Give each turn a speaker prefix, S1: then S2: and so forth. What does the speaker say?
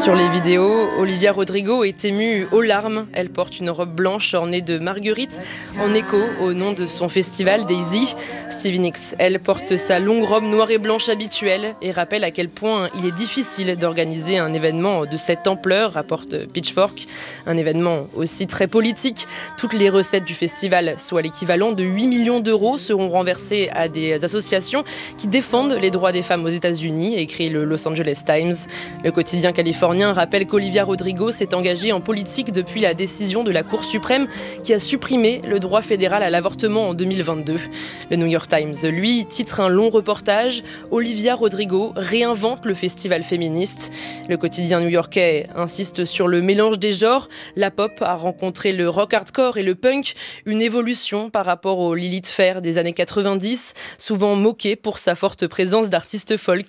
S1: Sur les vidéos, Olivia Rodrigo est émue aux larmes. Elle porte une robe blanche ornée de marguerites en écho au nom de son festival Daisy. Stevie Nicks, elle porte sa longue robe noire et blanche habituelle et rappelle à quel point il est difficile d'organiser un événement de cette ampleur, rapporte Pitchfork. Un événement aussi très politique. Toutes les recettes du festival, soit l'équivalent de 8 millions d'euros, seront renversées à des associations qui défendent les droits des femmes aux États-Unis, écrit le Los Angeles Times. Le quotidien californien rappelle qu'Olivia Rodrigo s'est engagée en politique depuis la décision de la Cour suprême qui a supprimé le droit fédéral à l'avortement en 2022. Le New York Times, lui, titre un long reportage « Olivia Rodrigo réinvente le festival féministe ». Le quotidien new-yorkais insiste sur le mélange des genres. La pop a rencontré le rock hardcore et le punk, une évolution par rapport au Lilith Fair des années 90, souvent moquée pour sa forte présence d'artistes folk.